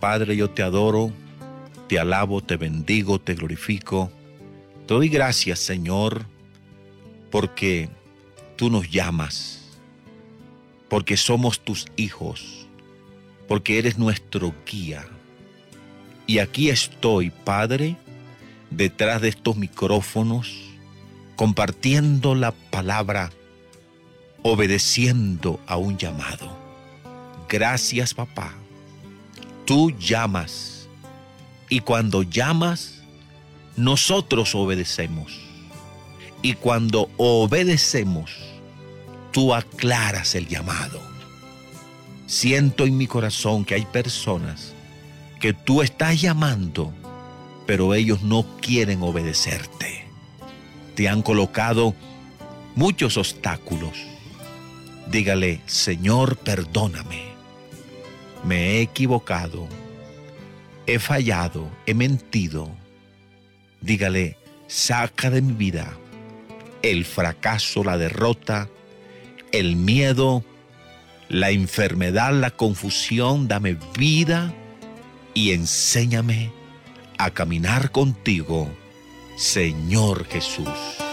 Padre, yo te adoro, te alabo, te bendigo, te glorifico. Te doy gracias, Señor, porque tú nos llamas, porque somos tus hijos, porque eres nuestro guía. Y aquí estoy, Padre, detrás de estos micrófonos, compartiendo la palabra, obedeciendo a un llamado. Gracias, papá. Tú llamas, y cuando llamas, nosotros obedecemos. Y cuando obedecemos, tú aclaras el llamado. Siento en mi corazón que hay personas que tú estás llamando, pero ellos no quieren obedecerte. Te han colocado muchos obstáculos. Dígale: Señor, perdóname. Me he equivocado, he fallado, he mentido. Dígale: saca de mi vida el fracaso, la derrota, el miedo, la enfermedad, la confusión. Dame vida y enséñame a caminar contigo, Señor Jesús.